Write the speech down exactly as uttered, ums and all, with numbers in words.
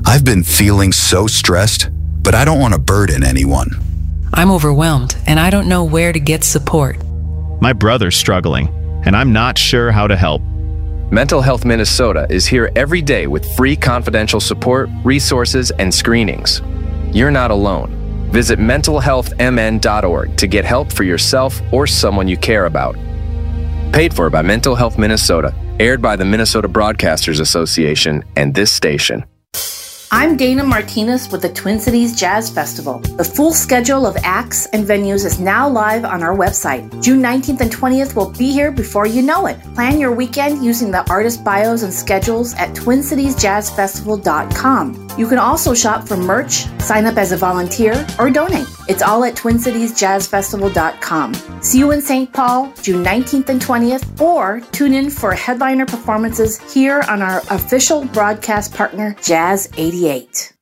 I've been feeling so stressed, but I don't want to burden anyone. I'm overwhelmed, and I don't know where to get support. My brother's struggling, and I'm not sure how to help. Mental Health Minnesota is here every day with free confidential support, resources, and screenings. You're not alone. Visit mental health m n dot org to get help for yourself or someone you care about. Paid for by Mental Health Minnesota, aired by the Minnesota Broadcasters Association and this station. I'm Dana Martinez with the Twin Cities Jazz Festival. The full schedule of acts and venues is now live on our website. June nineteenth and twentieth will be here before you know it. Plan your weekend using the artist bios and schedules at twin cities jazz festival dot com. You can also shop for merch, sign up as a volunteer, or donate. It's all at twin cities jazz festival dot com. See you in Saint Paul, June nineteenth and twentieth, or tune in for headliner performances here on our official broadcast partner, Jazz eighty-eight.